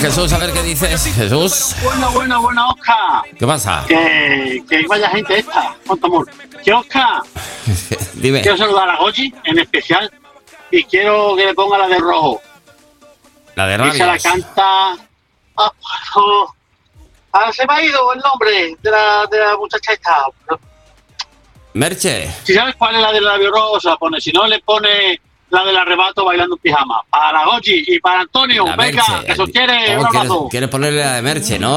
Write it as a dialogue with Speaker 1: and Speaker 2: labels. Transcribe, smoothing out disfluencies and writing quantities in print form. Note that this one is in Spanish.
Speaker 1: Jesús, a ver qué dices. Jesús.
Speaker 2: Buena, Oscar.
Speaker 1: ¿Qué pasa?
Speaker 2: Que vaya gente esta, cuánto amor. Que Oscar,
Speaker 1: Dime.
Speaker 2: quiero saludar a Gochi en especial y quiero que le ponga la de rojo.
Speaker 1: La de
Speaker 2: Y se la
Speaker 1: Rabios.
Speaker 2: canta. Se me ha ido el nombre de la muchacha esta.
Speaker 1: Merche.
Speaker 2: Si sabes cuál es la del labio rojo, se la pone. Si no, le pone la del arrebato bailando en pijama. Para Gochi y para Antonio.
Speaker 1: La
Speaker 2: Venga,
Speaker 1: Merche.
Speaker 2: que se os quiere. Un
Speaker 1: ¿Cómo
Speaker 2: abrazo.
Speaker 1: quieres ponerle la de Merche, no?